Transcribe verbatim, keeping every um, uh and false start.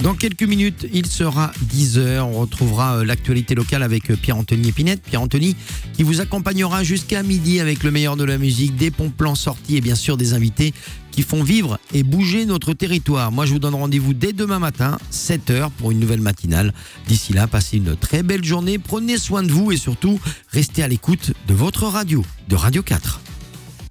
Dans quelques minutes, il sera dix heures. On retrouvera l'actualité locale avec Pierre-Anthony Épinette. Pierre-Anthony qui vous accompagnera jusqu'à midi avec le meilleur de la musique, des bons plans sortis et bien sûr des invités qui font vivre et bouger notre territoire. Moi, je vous donne rendez-vous dès demain matin, sept heures, pour une nouvelle matinale. D'ici là, passez une très belle journée, prenez soin de vous et surtout, restez à l'écoute de votre radio, de Radio quatre.